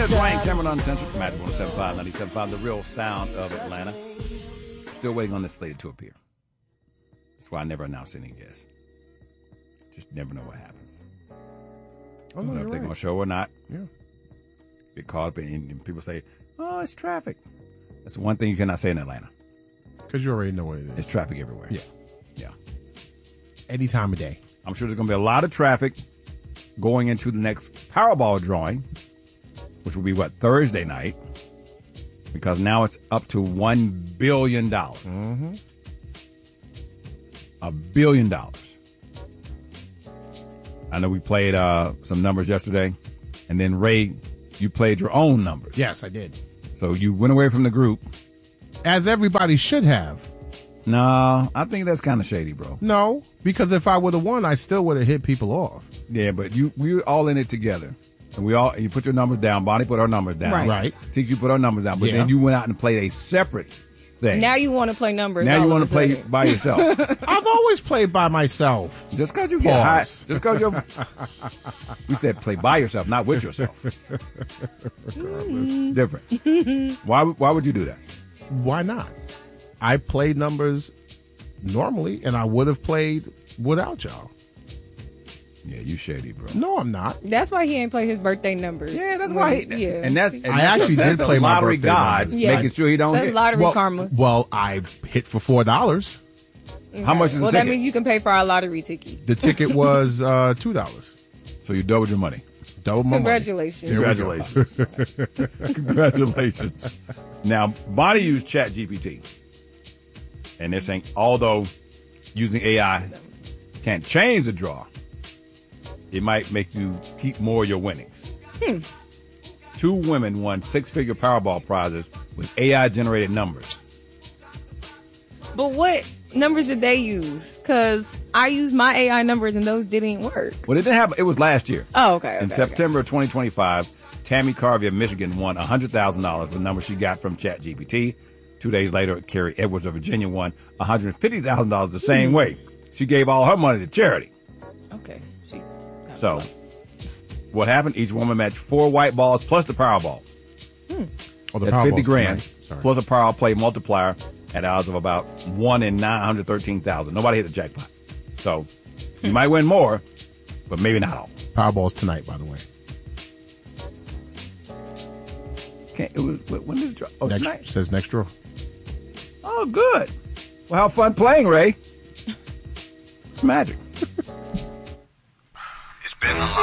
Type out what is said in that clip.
is Wayne Cameron Uncensored, Magic 107.5, 97.5, the real sound of Atlanta. Still waiting on this slated to appear. That's why I never announce any guests. Just never know what happens. Oh, I don't know if they're going to show or not. Yeah. Get caught up and people say, oh, it's traffic. That's the one thing you cannot say in Atlanta. Because you already know what it is. It's traffic everywhere. Yeah. Yeah. Any time of day. I'm sure there's going to be a lot of traffic going into the next Powerball drawing, which will be, Thursday night? Because now it's up to $1 billion. Mm-hmm. $1 billion. I know we played some numbers yesterday, and then, Ray, you played your own numbers. Yes, I did. So you went away from the group. As everybody should have. No, I think that's kind of shady, bro. No, because if I would have won, I still would have hit people off. Yeah, but we were all in it together. And you put your numbers down. Bonnie put her numbers down. Right. TQ put her numbers down. But then you went out and played a separate thing. Now you want to play numbers. Now you want to play by yourself. I've always played by myself. Just because you get high. Just because you're... We said play by yourself, not with yourself. It's different. Why would you do that? Why not? I played numbers normally, and I would have played without y'all. Yeah, you shady, bro. No, I'm not. That's why he ain't play his birthday numbers. Yeah, that's why. And I actually did play my lottery birthday gods, numbers. Yeah. making sure he don't That's hit. lottery karma. Well, I hit for $4. How much is the Well, ticket? that means you can pay for our lottery ticket. The ticket was $2. So you doubled your money. Double my Congratulations. Congratulations. Congratulations. Now, Bonnie used ChatGPT. And they're saying, although using AI can't change the draw, it might make you keep more of your winnings. 2 women won 6-figure Powerball prizes with AI-generated numbers. But what numbers did they use? Because I used my AI numbers and those didn't work. Well, it didn't happen. It was last year. Oh, okay. In September of 2025, Tammy Carvey of Michigan won $100,000 with the number she got from ChatGPT. 2 days later, Carrie Edwards of Virginia won $150,000 the same way. She gave all her money to charity. Okay. So, what happened? Each woman matched 4 white balls plus the Powerball. Oh, the That's Powerball's 50 grand tonight. plus a Power Play multiplier at odds of about 1 in 913,000. Nobody hit the jackpot. So, you might win more, but maybe not all. Powerball's tonight, by the way. When did it drop? Oh, tonight? Says next draw. Oh, good. Well, have fun playing, Ray. It's magic. It's been a long